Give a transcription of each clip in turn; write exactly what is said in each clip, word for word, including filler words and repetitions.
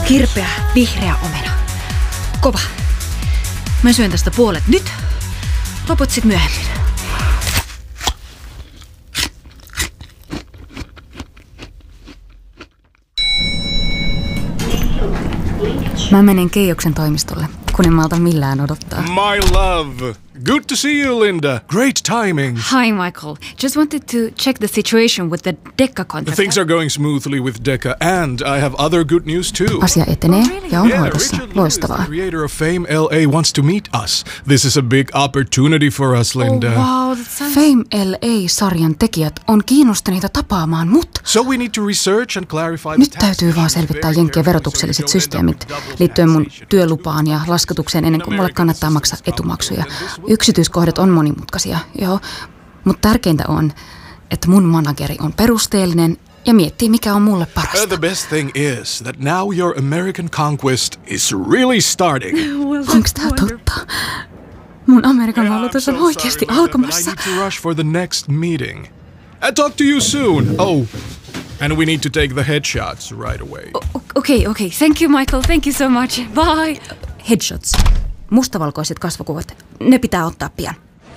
Kirpeä, vihreä omena. Kova. Mä syön tästä puolet nyt. Loput sit myöhemmin. Mä menen Keijoksen toimistolle, kun en malta millään odottaa. My love! Good to see you, Linda. Great timing. Hi, Michael. Just wanted to check the situation with the Decca contract. Things are going smoothly with Decca, and I have other good news too. Asia etenee ja on Yeah, hoidossa. Richard Lewis, Loistavaa. the creator of Fame L A, wants to meet us. This is a big opportunity for us, Linda. Oh, wow, that sounds... Fame L A-sarjan tekijät on kiinnostuneita tapaamaan mut. So we need to research and clarify the Nyt tax täytyy vaan issues selvittää very jenkkien carefully verotukselliset so we don't end up systeemit with double liittyen mun taxation. työlupaan ja laskutukseen ennen kuin mulle kannattaa maksaa etumaksuja. Yksityiskohdat on monimutkaisia, joo. Mutta tärkeintä on, että mun manageri on perusteellinen ja miettii, mikä on mulle Uh, parasta. the best thing is that now your American conquest is really starting. Onks tää totta? Mun Amerikan Yeah, I'm valloitus so on oikeasti sorry about that, but alkamassa. I need to rush for the next meeting. I'll talk to you soon. Oh, and we need to take the headshots right away. Okei, okei. Thank you, Michael. Thank you so much. Bye. Headshots. Mustavalkoiset kasvokuvat. Ne pitää ottaa pian.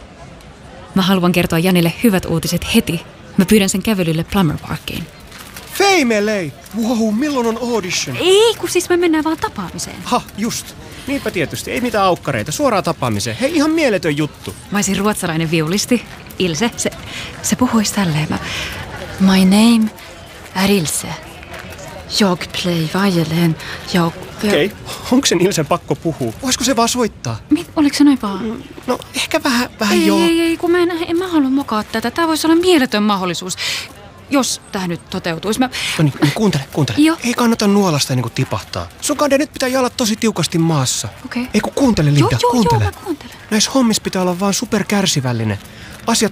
Mä haluan kertoa Janille hyvät uutiset heti. Mä pyydän sen kävelylle Plummer Parkiin. Fame L A! Wow, milloin on audition? Ei, kun siis me mennään vaan tapaamiseen. Ha, just. Niinpä tietysti, ei mitään aukkareita, suoraan tapaamiseen. Hei, ihan mieletön juttu. Mä olisin ruotsalainen viulisti. Ilse, se, se puhuisi tälleen. Mä, My name är Ilse. Jag play violin. Jag... Okei, okay. Onko sen Ilsen pakko puhua? Voisiko se vaan soittaa? Mit, oliko se noin vaan? No, ehkä vähän, vähän Ei, joo. ei, ei, kun mä en, en mä halua mokaa tätä. Tää voisi olla mieletön mahdollisuus, jos tää nyt toteutuisi. Mä... No niin, niin kuuntele, kuuntele. Joo. Ei kannata nuolasta ennen kuin tipahtaa. Sun kanssa nyt pitää jalat tosi tiukasti maassa. Okei. Ei kun kuuntele, Linda, Joo, joo, kuuntele. joo, mä kuuntelen. Näissä hommissa pitää olla vaan superkärsivällinen. Asiat